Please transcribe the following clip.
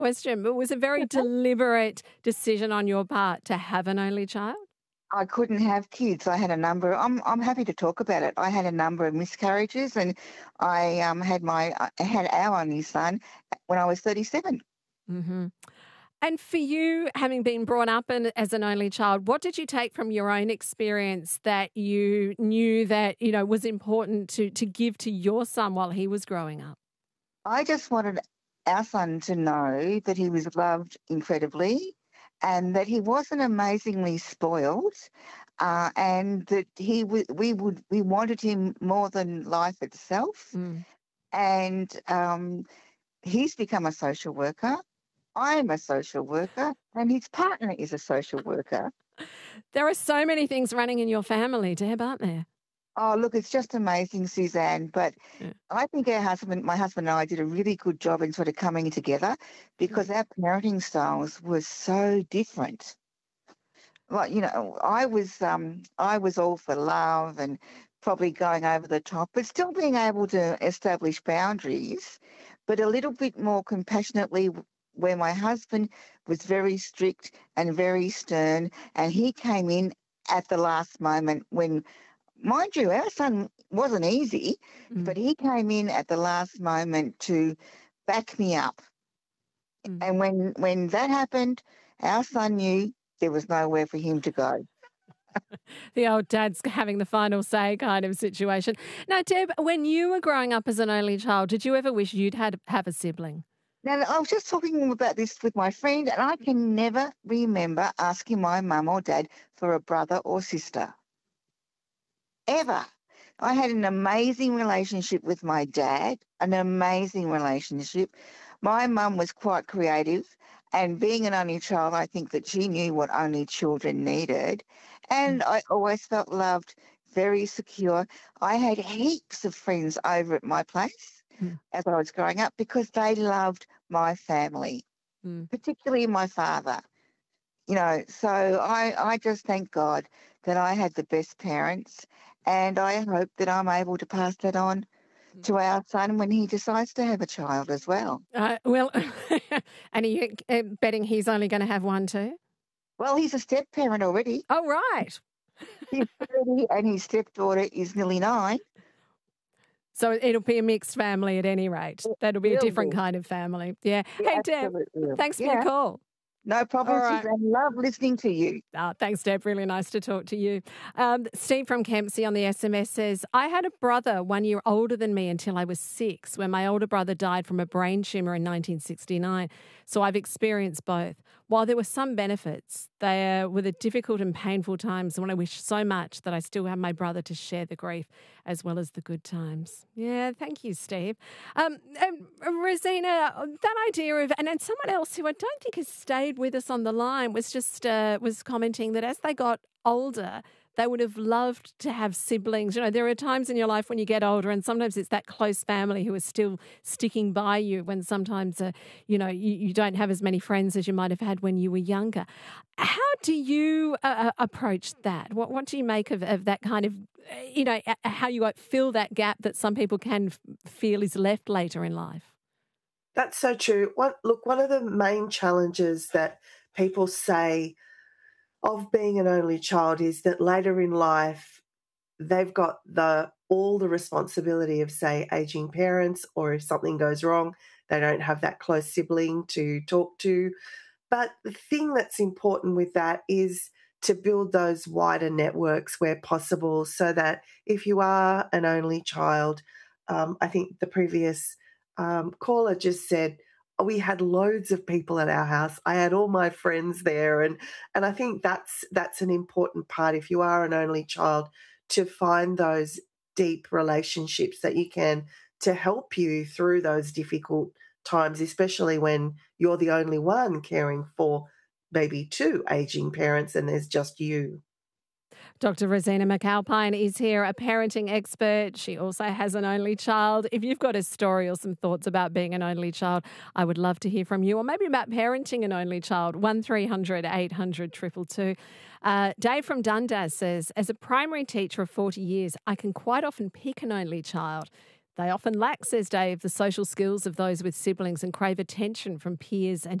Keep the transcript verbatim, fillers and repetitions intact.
question, but it was a very deliberate decision on your part to have an only child? I couldn't have kids. I had a number. I'm I'm happy to talk about it. I had a number of miscarriages, and I um had my I had our only son when I was thirty-seven. Mm-hmm. And for you, having been brought up in, as an only child, what did you take from your own experience that you knew that, you know, was important to to give to your son while he was growing up? I just wanted our son to know that he was loved incredibly, and that he wasn't amazingly spoiled, uh, and that he w- we would we wanted him more than life itself. Mm. And um, he's become a social worker. I am a social worker, and his partner is a social worker. There are so many things running in your family, Deb, aren't there? Oh, look, it's just amazing, Suzanne. But Yeah. I think our husband, my husband and I did a really good job in sort of coming together because our parenting styles were so different. Like, you know, I was um I was all for love and probably going over the top, but still being able to establish boundaries, but a little bit more compassionately w- where my husband was very strict and very stern, and he came in at the last moment when, mind you, our son wasn't easy, but Mm. he came in at the last moment to back me up. Mm. And when when that happened, our son knew there was nowhere for him to go. The old dad's having the final say kind of situation. Now, Deb, when you were growing up as an only child, did you ever wish you'd had have a sibling? Now, I was just talking about this with my friend, and I can never remember asking my mum or dad for a brother or sister, ever. I had an amazing relationship with my dad, an amazing relationship. My mum was quite creative, and being an only child, I think that she knew what only children needed. Mm. And I always felt loved, very secure. I had heaps of friends over at my place Mm. as I was growing up because they loved my family, Mm. particularly my father. You know, so I, I just thank God that I had the best parents, and I hope that I'm able to pass that on to our son when he decides to have a child as well. Uh, well, and are you uh, betting he's only going to have one too? Well, he's a step parent already. Oh, right. He's thirty and his stepdaughter is nearly nine. So it'll be a mixed family at any rate. It That'll be a will different be. kind of family. Yeah. Yeah, Hey, Deb, absolutely will. thanks for your Yeah, call. no All problem, right. Suzanne. Love listening to you. Ah, thanks, Deb. Really nice to talk to you. Um, Steve from Kempsey on the S M S says, I had a brother one year older than me until I was six, when my older brother died from a brain tumour in nineteen sixty-nine. So I've experienced both. While there were some benefits, there were the difficult and painful times when I wish so much that I still have my brother to share the grief as well as the good times. Yeah, thank you, Steve. Um, um, Rosina, that idea of, and then someone else who I don't think has stayed with us on the line was just uh, was commenting that as they got older, they would have loved to have siblings. You know, there are times in your life when you get older, and sometimes it's that close family who is still sticking by you when sometimes, uh, you know, you, you don't have as many friends as you might have had when you were younger. How do you uh, approach that? What, what do you make of, of that kind of, uh, you know, uh, how you fill that gap that some people can f- feel is left later in life? That's so true. One, look, one of the main challenges that people say of being an only child is that later in life they've got the all the responsibility of, say, aging parents, or if something goes wrong, they don't have that close sibling to talk to. But the thing that's important with that is to build those wider networks where possible, so that if you are an only child, um, I think the previous um, caller just said, "Oh, we had loads of people at our house. I had all my friends there." And and I think that's that's an important part, if you are an only child, to find those deep relationships that you can to help you through those difficult times, especially when you're the only one caring for maybe two aging parents and there's just you. Doctor Rosina McAlpine is here, a parenting expert. She also has an only child. If you've got a story or some thoughts about being an only child, I would love to hear from you, or maybe about parenting an only child. one three hundred eight hundred two two two. Uh, Dave from Dundas says, as a primary teacher of forty years, I can quite often pick an only child. They often lack, says Dave, the social skills of those with siblings and crave attention from peers and